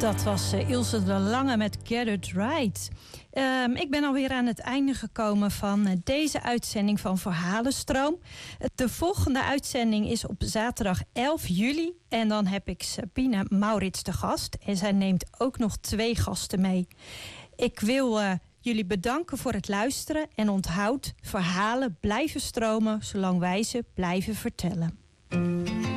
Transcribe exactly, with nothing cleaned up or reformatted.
Dat was uh, Ilse de Lange met Get It Right. Um, ik ben alweer aan het einde gekomen van uh, deze uitzending van Verhalenstroom. De volgende uitzending is op zaterdag elf juli. En dan heb ik Sabine Maurits te gast. En zij neemt ook nog twee gasten mee. Ik wil uh, jullie bedanken voor het luisteren. En onthoud, verhalen blijven stromen zolang wij ze blijven vertellen.